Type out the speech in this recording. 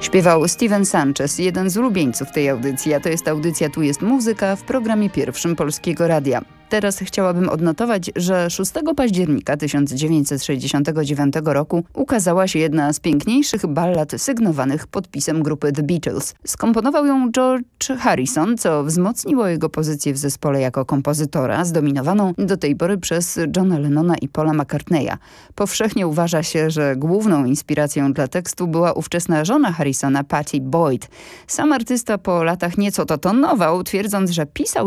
Śpiewał Steven Sanchez, jeden z ulubieńców tej audycji, a to jest audycja Tu jest muzyka w programie pierwszym Polskiego Radia. Teraz chciałabym odnotować, że 6 października 1969 roku ukazała się jedna z piękniejszych ballad sygnowanych podpisem grupy The Beatles. Skomponował ją George Harrison, co wzmocniło jego pozycję w zespole jako kompozytora, zdominowaną do tej pory przez Johna Lennona i Paula McCartneya. Powszechnie uważa się, że główną inspiracją dla tekstu była ówczesna żona Harrisona, Pattie Boyd. Sam artysta po latach nieco to tonował, twierdząc, że pisał